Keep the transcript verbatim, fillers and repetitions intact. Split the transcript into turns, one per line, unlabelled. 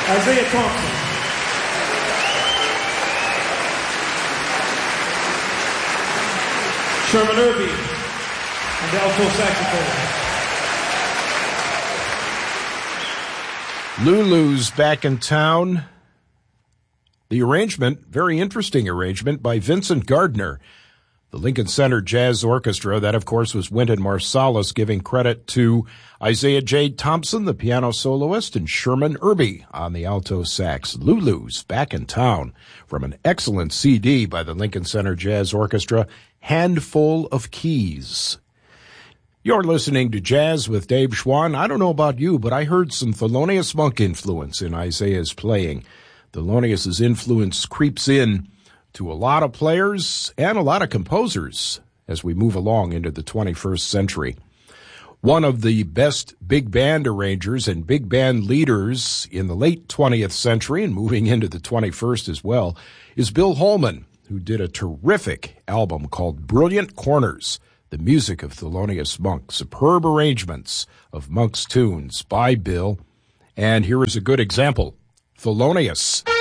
Isaiah Thompson. Sherman Irby on the alto saxophone.
Lulu's back in town. The arrangement, very interesting arrangement by Vincent Gardner. The Lincoln Center Jazz Orchestra, that of course was Wynton Marsalis, giving credit to Isaiah J. Thompson, the piano soloist, and Sherman Irby on the alto sax. Lulu's back in town from an excellent C D by the Lincoln Center Jazz Orchestra, Handful of Keys. You're listening to Jazz with Dave Schwann. I don't know about you, but I heard some Thelonious Monk influence in Isaiah's playing. Thelonious's influence creeps in to a lot of players and a lot of composers as we move along into the twenty-first century. One of the best big band arrangers and big band leaders in the late twentieth century and moving into the twenty-first as well is Bill Holman, who did a terrific album called Brilliant Corners, the music of Thelonious Monk. Superb arrangements of Monk's tunes by Bill. And here is a good example. Thelonious.